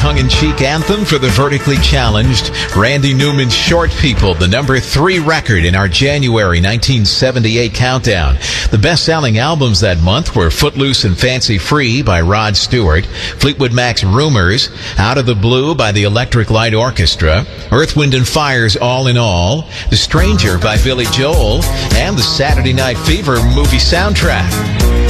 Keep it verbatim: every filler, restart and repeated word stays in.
tongue-in-cheek anthem for the vertically challenged. Randy Newman's Short People, the number three record in our January nineteen seventy-eight countdown. The best-selling albums that month were Footloose and Fancy Free by Rod Stewart, Fleetwood Mac's Rumors, Out of the Blue by the Electric Light Orchestra, Earth, Wind and Fire's All in All, The Stranger by Billy Joel, and the Saturday Night Fever movie soundtrack.